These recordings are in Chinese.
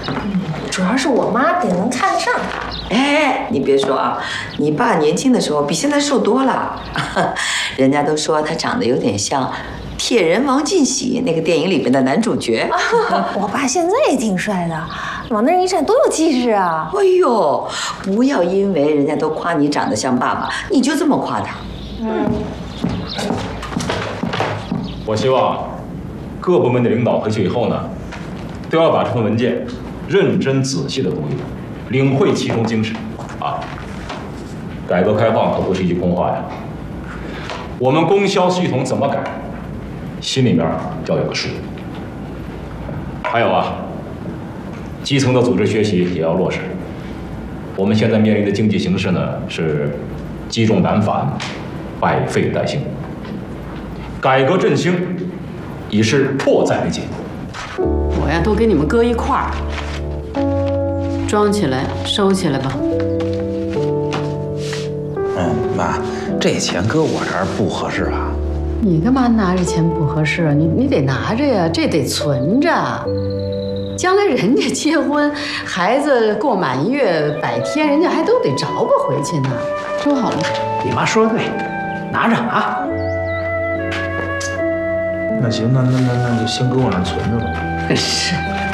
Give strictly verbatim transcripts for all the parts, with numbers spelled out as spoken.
主要是我妈得能看得上他。 哎，你别说啊，你爸年轻的时候比现在瘦多了，人家都说他长得有点像《铁人王进喜》那个电影里边的男主角。 我爸现在也挺帅的，往那儿一站多有气势啊！ 哎呦，不要因为人家都夸你长得像爸爸，你就这么夸他。嗯。 我希望各部门的领导回去以后呢，都要把这份文件认真仔细的读一读，领会其中精神啊。改革开放可不是一句空话呀。我们供销系统怎么改，心里面要有个数。还有啊，基层的组织学习也要落实。我们现在面临的经济形势呢是积重难返，百废待兴。改革振兴已是迫在眉睫。 我呀，都给你们搁一块儿，装起来，收起来吧。 嗯，妈，这钱搁我这儿不合适吧？ 你干嘛拿着钱不合适啊？你你得拿着呀，这得存着。将来人家结婚，孩子过满月百天，人家还都得找不回去呢。收好了。 你妈说的对，拿着啊。那行，那那那那就先搁我那儿存着吧。 是。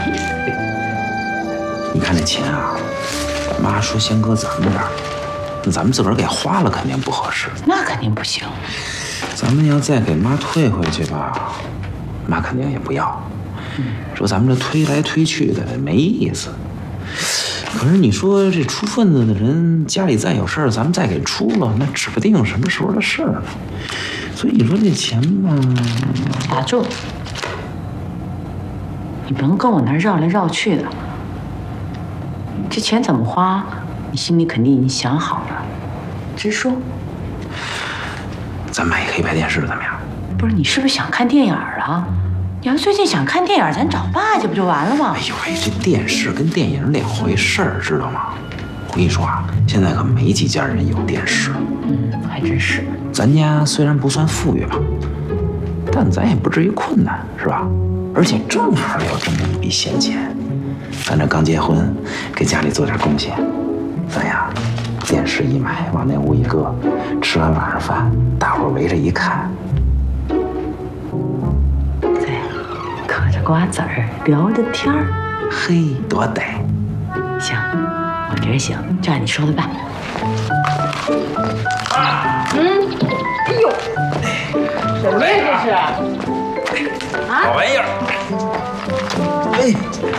你看这钱啊，妈说先搁咱们这儿，那咱们自个儿给花了肯定不合适。 那肯定不行。 咱们要再给妈退回去吧，妈肯定也不要。说咱们这推来推去的没意思。可是你说这出份子的人家里再有事儿，咱们再给出了，那指不定什么时候的事儿呢。所以你说这钱吧， 打住！你甭跟我那儿绕来绕去的。这钱怎么花，你心里肯定已经想好了，直说。 咱买一黑白电视怎么样？ 不是，你是不是想看电影啊？你要最近想看电影，咱找爸去不就完了吗？ 哎呦喂，这电视跟电影两回事儿，知道吗？我跟你说啊，现在可没几家人有电视。 嗯，还真是。 咱家虽然不算富裕吧，但咱也不至于困难，是吧？而且正好有这么一笔闲钱，咱这刚结婚，给家里做点贡献。咱呀，电视一买，往那屋一搁，吃完晚上饭，大伙儿围着一看。 嗑着瓜子儿，聊着天儿， 嘿，多得！ 行，我觉得行，就按你说的办。 嗯，哎呦，什么呀这是？啊？ 好玩意儿！哎，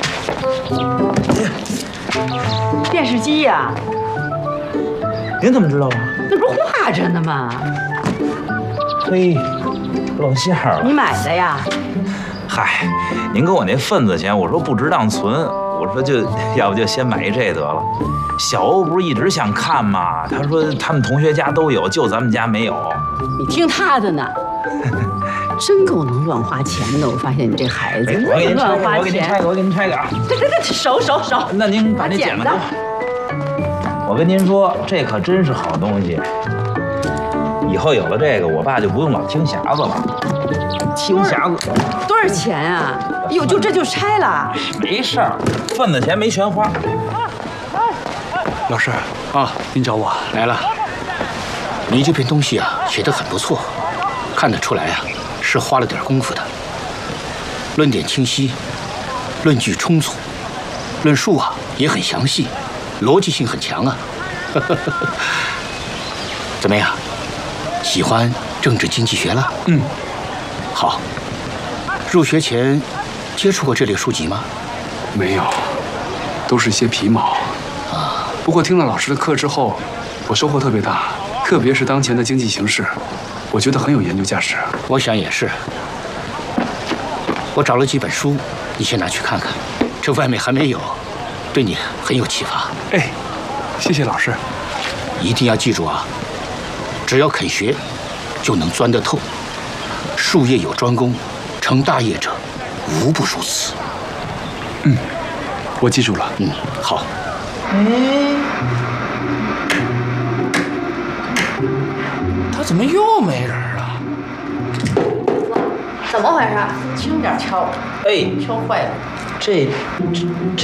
电视机呀？ 您怎么知道啊？ 那不是画着呢吗？ 嘿，露馅了。 你买的呀？ 嗨，您给我那份子钱，我说不值当存，我说就要不就先买一这得了。小欧不是一直想看吗？他说他们同学家都有，就咱们家没有。 你听他的呢，真够能乱花钱的。我发现你这孩子， 我给您乱花钱。 我给您拆个，我给您拆个啊！ 对对对，手手手。 那您把这剪子给我。我跟您说，这可真是好东西。以后有了这个，我爸就不用老听匣子了。听匣子多少钱啊？哟，就这就拆了？ 没事儿，份子钱没全花。 老师啊，您找我来了。你这篇东西啊，写得很不错，看得出来啊，是花了点功夫的。论点清晰，论据充足，论述啊也很详细，逻辑性很强啊。怎么样？喜欢政治经济学了？嗯。好，入学前接触过这类书籍吗？ 没有，都是些皮毛啊。不过听了老师的课之后，我收获特别大，特别是当前的经济形势，我觉得很有研究价值。 我想也是。我找了几本书，你先拿去看看，这外面还没有，对你很有启发。 哎，谢谢老师。 一定要记住啊，只要肯学，就能钻得透。术业有专攻，成大业者无不如此。 嗯，我记住了。 嗯，好。 哎，他怎么又没人了？ 怎么回事？ 轻点敲， 哎， 敲坏了。 这这